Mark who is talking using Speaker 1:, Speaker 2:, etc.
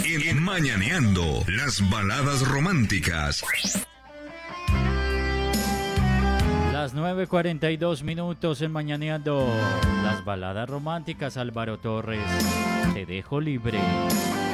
Speaker 1: En Mañaneando, las baladas románticas.
Speaker 2: Las 9:42 en Mañaneando, las baladas románticas. Álvaro Torres, te dejo libre.